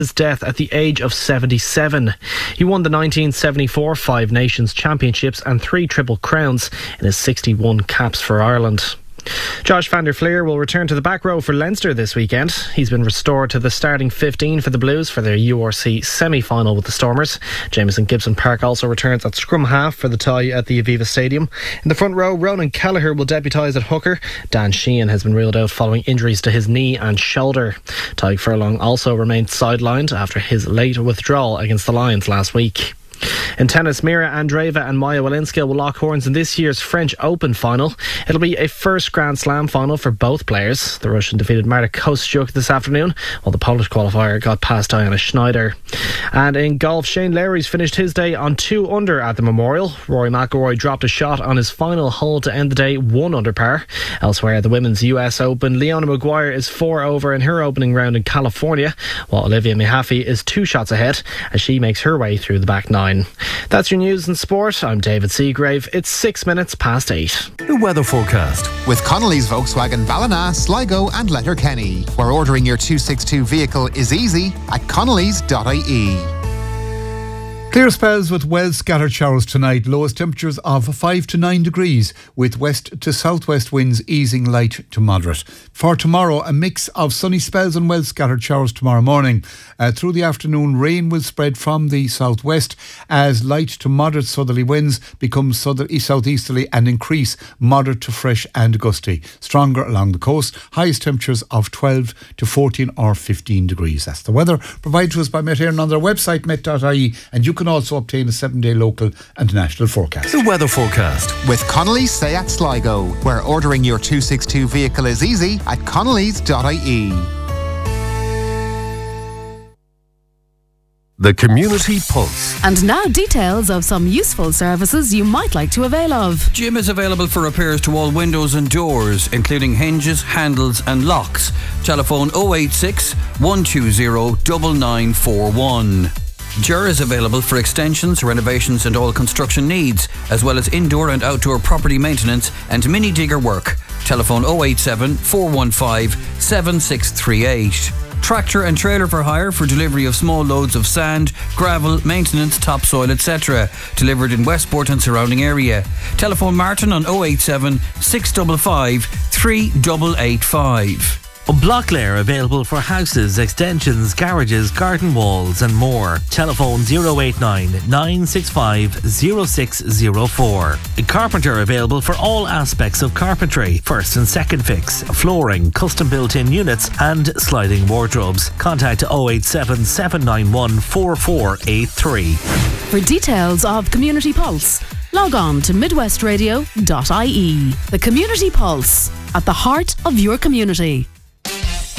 his death at the age of 77. He won the 1974 Five Nations Championships and 3 Triple Crowns in his 61 caps for Ireland. Josh van der Flier will return to the back row for Leinster this weekend. He's been restored to the starting 15 for the Blues for their URC semi-final with the Stormers. Jameson Gibson Park also returns at scrum half for the tie at the Aviva Stadium. In the front row, Ronan Kelleher will deputise at hooker. Dan Sheehan has been ruled out following injuries to his knee and shoulder. Tadhg Furlong also remained sidelined after his late withdrawal against the Lions last week. In tennis, Mira Andreeva and Maya Walinska will lock horns in this year's French Open final. It'll be a first Grand Slam final for both players. The Russian defeated Marta Kostyuk this afternoon, while the Polish qualifier got past Diana Schneider. And in golf, Shane Lowry's finished his day on 2 under at the Memorial. Rory McIlroy dropped a shot on his final hole to end the day 1 under par. Elsewhere at the Women's US Open, Leona Maguire is 4 over in her opening round in California, while Olivia Mahaffey is 2 shots ahead as she makes her way through the back 9. That's your news and sport. I'm David Seagrave. It's 6 minutes past 8. The weather forecast with Connolly's Volkswagen Ballina, Sligo and Letterkenny, where ordering your 262 vehicle is easy at connolly's.ie. Clear spells with well scattered showers tonight. Lowest temperatures of 5 to 9 degrees, with west to southwest winds easing light to moderate. For tomorrow, a mix of sunny spells and well scattered showers tomorrow morning. Through the afternoon, rain will spread from the southwest as light to moderate southerly winds become southeasterly and increase moderate to fresh and gusty. Stronger along the coast. Highest temperatures of 12 to 14 or 15 degrees. That's the weather provided to us by Met Éireann on their website, met.ie, and you can also obtain a 7-day local and national forecast. The weather forecast with Connolly's Seat Sligo, where ordering your 262 vehicle is easy at connolly's.ie. The Community Pulse. And now details of some useful services you might like to avail of. Jim is available for repairs to all windows and doors, including hinges, handles and locks. Telephone 086 120 9941. Ger is available for extensions, renovations and all construction needs, as well as indoor and outdoor property maintenance and mini digger work. Telephone 087 415 7638. Tractor and trailer for hire for delivery of small loads of sand, gravel, maintenance, topsoil, etc. Delivered in Westport and surrounding area. Telephone Martin on 087 655 3885. Blocklair available for houses, extensions, garages, garden walls and more. Telephone 089 965 0604. Carpenter available for all aspects of carpentry, first and second fix, flooring, custom built-in units and sliding wardrobes. Contact 087 791 4483. For details of Community Pulse, log on to midwestradio.ie. The Community Pulse, at the heart of your community.